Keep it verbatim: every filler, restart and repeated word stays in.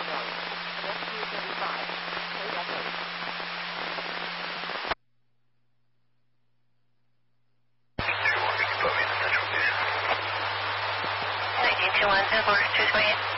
million. S Q thirty-five, K F H. nineteen two one, ten four, two twenty-eight.